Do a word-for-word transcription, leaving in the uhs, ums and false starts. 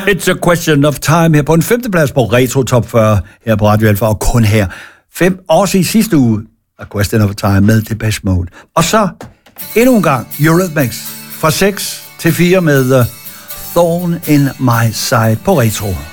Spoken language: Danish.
It's a question of time her på en femteplads på Retro Top fyrre her på Radio Alfa, og kun her. Fem år i sidste uge, A Question of Time med Depeche Mode. Og så endnu en gang Eurythmics fra seks til fire med uh, Thorn in My Side på Retro.